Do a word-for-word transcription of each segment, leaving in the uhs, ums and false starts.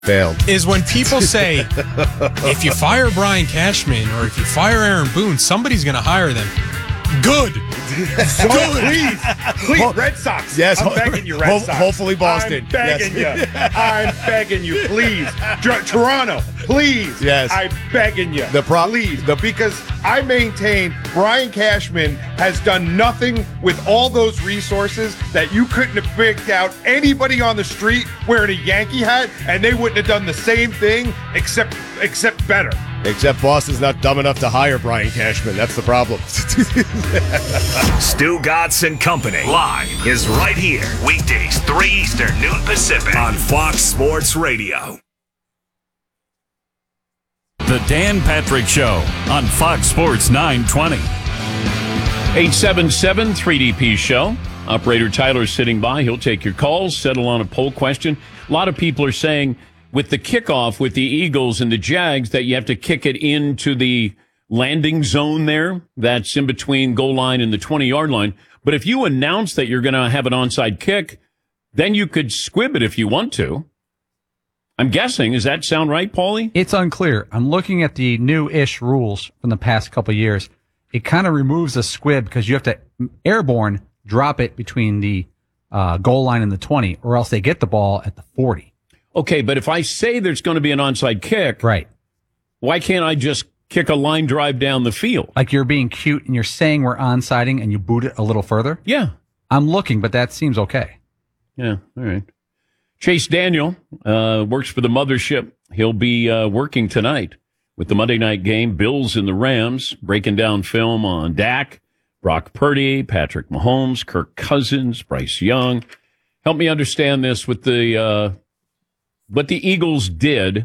Failed. Is when people say, if you fire Brian Cashman or if you fire Aaron Boone, somebody's going to hire them. Good. So please, please, Red Sox. Yes, I'm begging you, Red ho- Sox. Hopefully Boston. I'm begging yes. you. I'm begging you, please. Dr- Toronto, please. Yes. I'm begging you. The pro- please. the- because I maintain Brian Cashman has done nothing with all those resources that you couldn't have picked out anybody on the street wearing a Yankee hat, and they wouldn't have done the same thing except except better. Except Boston's not dumb enough to hire Brian Cashman. That's the problem. Stu Gatz and Company live is right here. Weekdays, three Eastern, noon Pacific on Fox Sports Radio. The Dan Patrick Show on Fox Sports nine twenty. eight seven seven three D P Show. Operator Tyler sitting by. He'll take your calls, settle on a poll question. A lot of people are saying with the kickoff with the Eagles and the Jags that you have to kick it into the landing zone there. That's in between goal line and the twenty-yard line. But if you announce that you're going to have an onside kick, then you could squib it if you want to. I'm guessing. Does that sound right, Paulie? It's unclear. I'm looking at the new-ish rules from the past couple of years. It kind of removes a squib because you have to airborne drop it between the uh, goal line and the twenty, or else they get the ball at the forty. Okay, but if I say there's going to be an onside kick, right? Why can't I just kick a line drive down the field? Like you're being cute and you're saying we're onsiding and you boot it a little further? Yeah. I'm looking, but that seems okay. Yeah, all right. Chase Daniel uh, works for the mothership. He'll be uh, working tonight with the Monday night game, Bills and the Rams, breaking down film on Dak, Brock Purdy, Patrick Mahomes, Kirk Cousins, Bryce Young. Help me understand this with the uh, what the Eagles did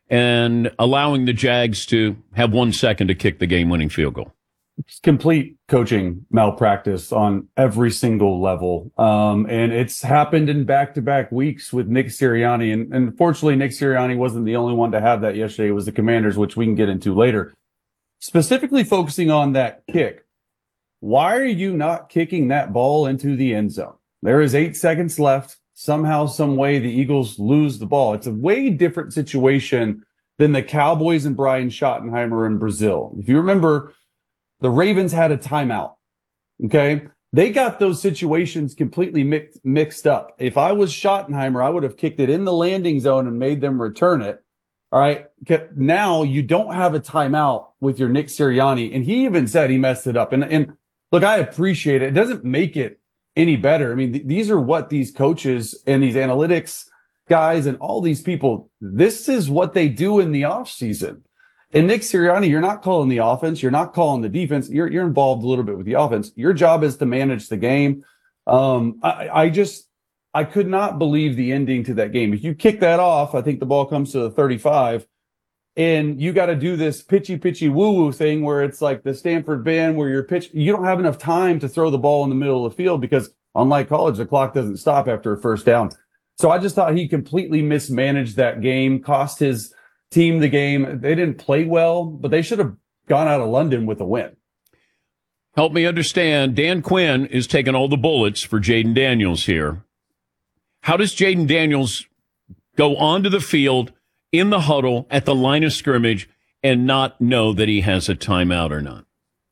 and allowing the Jags to have one second to kick the game-winning field goal. It's complete coaching malpractice on every single level. Um, and it's happened in back-to-back weeks with Nick Sirianni. And, and fortunately, Nick Sirianni wasn't the only one to have that yesterday. It was the Commanders, which we can get into later. Specifically focusing on that kick. Why are you not kicking that ball into the end zone? There is eight seconds left. Somehow, some way, the Eagles lose the ball. It's a way different situation than the Cowboys and Brian Schottenheimer in Brazil. If you remember, the Ravens had a timeout, okay? They got those situations completely mix, mixed up. If I was Schottenheimer, I would have kicked it in the landing zone and made them return it, all right? Now you don't have a timeout with your Nick Sirianni, and he even said he messed it up. And, and look, I appreciate it. It doesn't make it any better. I mean, th- these are what these coaches and these analytics guys and all these people, this is what they do in the offseason. And Nick Sirianni, you're not calling the offense. You're not calling the defense. You're, you're involved a little bit with the offense. Your job is to manage the game. Um, I, I just, I could not believe the ending to that game. If you kick that off, I think the ball comes to the thirty-five. And you got to do this pitchy, pitchy, woo-woo thing where it's like the Stanford band where you're pitch. You don't have enough time to throw the ball in the middle of the field because, unlike college, the clock doesn't stop after a first down. So I just thought he completely mismanaged that game, cost his team the game. They didn't play well, but they should have gone out of London with a win. Help me understand. Dan Quinn is taking all the bullets for Jaden Daniels here. How does Jaden Daniels go onto the field in the huddle at the line of scrimmage and not know that he has a timeout or not?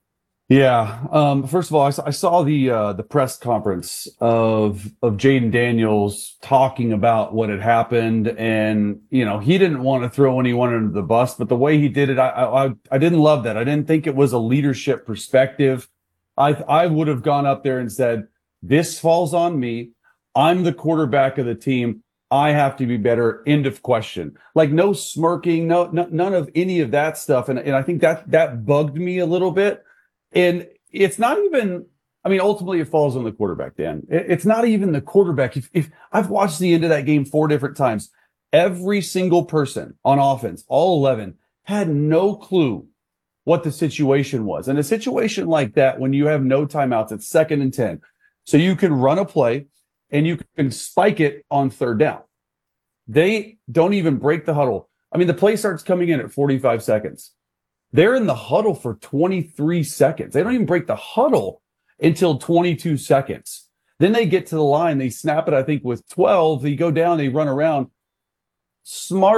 Yeah. Um, first of all, I saw, I saw the uh, the press conference of of Jaden Daniels talking about what had happened, and you know he didn't want to throw anyone under the bus, but the way he did it, I I, I didn't love that. I didn't think it was a leadership perspective. I I would have gone up there and said, "This falls on me. I'm the quarterback of the team. I have to be better." End of question. Like no smirking, no, no none of any of that stuff, and and I think that that bugged me a little bit. And it's not even, I mean, ultimately it falls on the quarterback, Dan. It's not even the quarterback. If, if I've watched the end of that game four different times, every single person on offense, all eleven, had no clue what the situation was. And a situation like that, when you have no timeouts, it's second and ten. So you can run a play and you can spike it on third down. They don't even break the huddle. I mean, the play starts coming in at forty-five seconds. They're in the huddle for twenty-three seconds. They don't even break the huddle until twenty-two seconds. Then they get to the line. They snap it, I think, with twelve. They go down. They run around. smart